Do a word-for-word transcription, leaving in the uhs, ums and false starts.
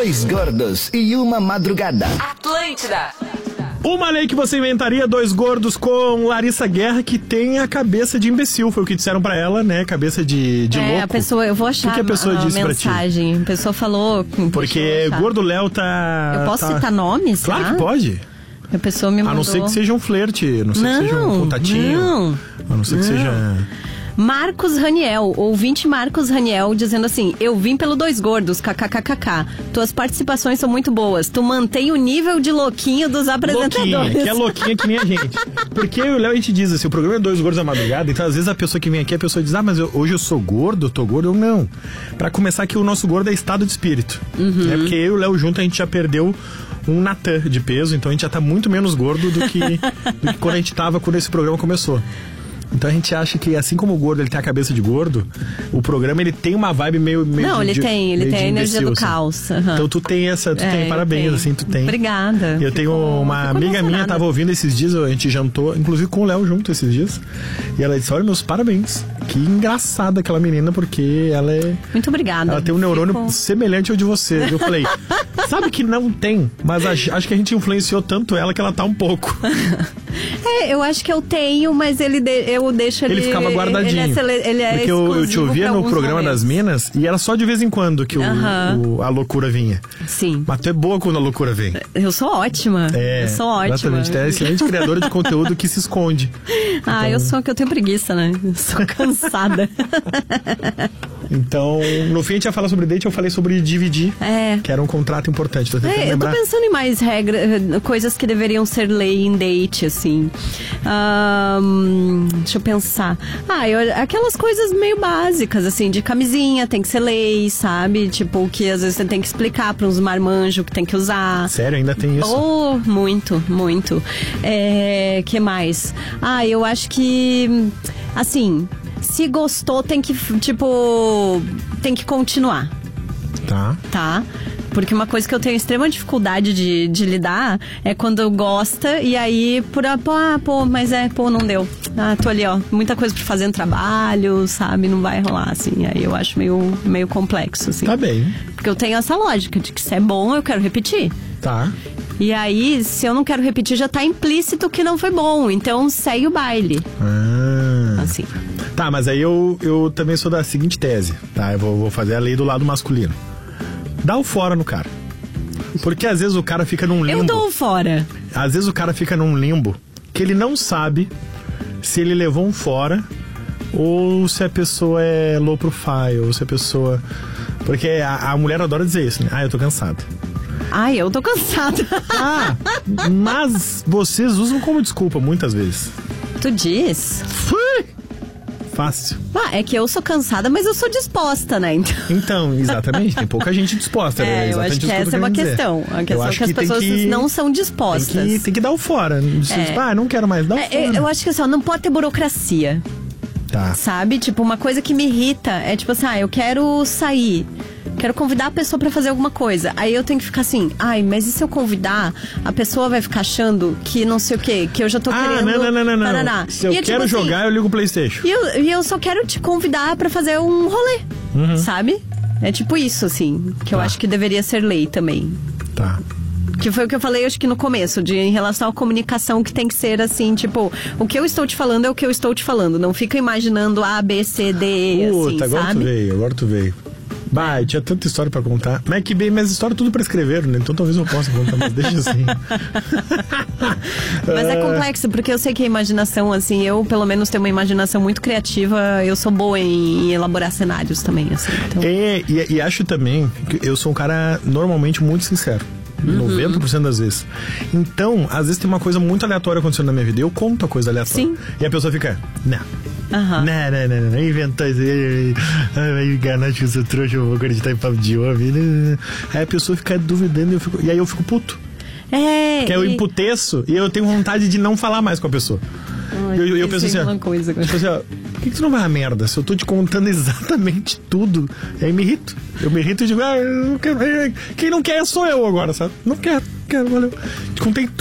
Dois gordos e uma madrugada. Atlântida. Uma lei que você inventaria, dois gordos com Larissa Guerra, que tem a cabeça de imbecil, foi o que disseram pra ela, né? Cabeça de, de é, louco. A pessoa, eu vou achar o que a, pessoa a, a disse mensagem. Pra ti? A pessoa falou... Porque Gordo Léo tá... Eu posso tá... citar nomes, Claro tá? que pode. A pessoa me mandou... A não ser que seja um flerte, a não ser não, que seja um contatinho. Não, A não ser que não. seja... Marcos Raniel, ouvinte Marcos Raniel, dizendo assim: eu vim pelo Dois Gordos, kkkk. Tuas participações são muito boas. Tu mantém o nível de louquinho dos apresentadores. Louquinha, que é louquinha que nem a gente. Porque eu e o Léo, a gente diz assim, o programa é Dois Gordos à Madrugada, então às vezes a pessoa que vem aqui, a pessoa diz, ah, mas eu, hoje eu sou gordo, eu tô gordo, eu não. Pra começar aqui, o nosso gordo é estado de espírito. Uhum. É porque eu e o Léo junto, a gente já perdeu um Natan de peso, então a gente já tá muito menos gordo do que, do que quando a gente tava, quando esse programa começou. Então a gente acha que, assim como o gordo ele tem a cabeça de gordo, o programa ele tem uma vibe meio... meio Não, de, ele tem, ele tem a energia do assim. caos. Uhum. Então tu tem essa, tu É, tem, parabéns, tem. assim, tu tem. Obrigada. Eu tenho Fico- uma fico amiga minha, emocionada. tava ouvindo esses dias, a gente jantou, inclusive com o Léo junto esses dias, e ela disse, olha, meus parabéns. Que engraçada aquela menina, porque ela é... Muito obrigada. Ela tem um neurônio Fico- semelhante ao de você. Eu falei, sabe que não tem, mas acho, acho que a gente influenciou tanto ela que ela tá um pouco. É, eu acho que eu tenho, mas ele de- eu deixo ele... Ele ficava guardadinho. Ele é, sele- ele é porque eu, eu te exclusivo ouvia pra no alguns programa momentos. das Minas e era só de vez em quando que o, Aham. o- a loucura vinha. Sim. Mas tu é boa quando a loucura vem. Eu sou ótima. É, eu sou ótima. exatamente. Tu é excelente criadora de conteúdo que se esconde. Ah, eu sou que eu tenho preguiça, né? Eu sou cansada. Então, no fim a gente ia falar sobre date, eu falei sobre dividir, É. que era um contrato importante. Tô tentando É, eu tô lembrar. pensando em mais regras, coisas que deveriam ser lei em date, assim. Ahn, deixa eu pensar. Ah, eu- aquelas coisas meio básicas, assim, de camisinha, tem que ser lei, sabe? Tipo, que às vezes você tem que explicar pra uns marmanjos que tem que usar. Sério, ainda tem isso? Oh, muito, muito. É, que mais? Ah, eu acho que, assim, se gostou, tem que, tipo, tem que continuar, Tá. tá? Porque uma coisa que eu tenho extrema dificuldade de, de lidar é quando gosta e aí, por, ah, pô, ah, pô, mas é, pô, não deu. Ah, tô ali, ó, muita coisa pra fazer no trabalho, sabe? Não vai rolar, assim. Aí eu acho meio, meio complexo, assim. Tá bem. Porque eu tenho essa lógica de que se é bom, eu quero repetir. Tá. E aí, se eu não quero repetir, já tá implícito que não foi bom. Então, segue o baile. Ah. Assim. Tá, mas aí eu, eu também sou da seguinte tese, tá? Eu vou, vou fazer a lei do lado masculino. Dá o fora no cara. Porque às vezes o cara fica num limbo. Eu dou fora. Às vezes o cara fica num limbo que ele não sabe se ele levou um fora ou se a pessoa é low profile, ou se a pessoa... Porque a, a mulher adora dizer isso, né? Ah, eu tô cansado. Ai, eu tô cansada. Ah, mas vocês usam como desculpa muitas vezes. Tu diz? Fui! Fácil. Ah, é que eu sou cansada, mas eu sou disposta, né? Então, Então, exatamente, tem pouca gente disposta. é, né? eu acho Exatamente que isso eu essa tô é uma querendo dizer. questão. A questão Eu é acho que as que tem pessoas que- não são Tem dispostas. que, tem que dar o fora. É. Tipo, ah, não quero mais, dá o É, fora. eu, eu acho que assim, ó, não pode ter burocracia, Tá. sabe? Tipo, uma coisa que me irrita é tipo assim, ah, eu quero sair. Quero convidar a pessoa pra fazer alguma coisa. Aí eu tenho que ficar assim, ai, mas e se eu convidar, a pessoa vai ficar achando que não sei o quê, que eu já tô Ah, querendo... não, não, não, não, não. Taraná. Se eu E é quero tipo assim, jogar, eu ligo o PlayStation. E eu, e eu só quero te convidar pra fazer um rolê, Uhum. sabe? É tipo isso, assim, que eu Tá. acho que deveria ser lei também. Tá. Que foi o que eu falei, acho que no começo, de em relação à comunicação, que tem que ser assim, tipo, o que eu estou te falando é o que eu estou te falando. Não fica imaginando A, B, C, D, E, assim, Puta, agora sabe? tu veio, agora tu veio. Bah, tinha tanta história pra contar. Mas é que bem, minhas histórias tudo pra escrever, né? Então talvez eu possa contar, mas deixa assim. Mas é complexo, porque eu sei que a imaginação, assim, eu pelo menos tenho uma imaginação muito criativa, eu sou boa em, em elaborar cenários também, assim. Então... É, e, e acho também que eu sou um cara normalmente muito sincero. Uhum. noventa por cento das vezes. Então, às vezes tem uma coisa muito aleatória acontecendo na minha vida. Eu conto a coisa aleatória. Sim. E a pessoa fica, não. Aham. Não, não, não, não, inventou isso. Ai, vai me enganar, acho que eu sou trouxa, eu vou acreditar em papo de homem. Aí a pessoa fica duvidando e, eu fico, e aí eu fico puto. É. Que eu e- emputeço e eu tenho vontade de não falar mais com a pessoa. Ai, eu, eu, eu penso assim, pensei ó, numa coisa agora. tipo assim, ó, por que, que tu não vai a merda? Se eu tô te contando exatamente tudo, e aí me irrito. Eu me irrito e digo, ah, eu não quero. Quem não quer sou eu agora, sabe? Não quero, quero, valeu. Te contei tudo.